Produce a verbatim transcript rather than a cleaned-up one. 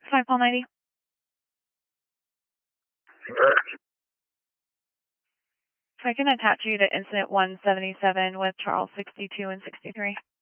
Five Paul ninety. So I can attach you to incident one seventy-seven with Charles sixty-two and sixty-three.